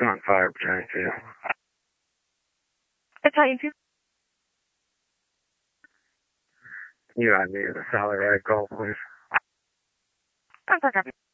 on fire, Battalion 2. Battalion 2. You got me the solid right goal, please. I'm sorry, copy.